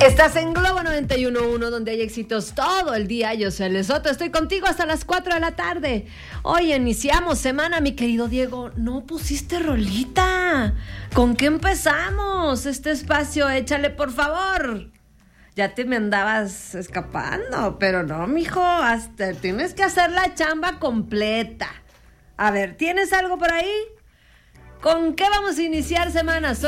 Estás en Globo 91.1, donde hay éxitos todo el día. Yo soy Lesoto, estoy contigo hasta las 4 de la tarde. Hoy iniciamos semana, mi querido Diego. No pusiste rolita. ¿Con qué empezamos este espacio? Échale, por favor. Ya te me andabas escapando, pero no, mijo. Hasta tienes que hacer la chamba completa. A ver, ¿tienes algo por ahí? ¿Con qué vamos a iniciar semana?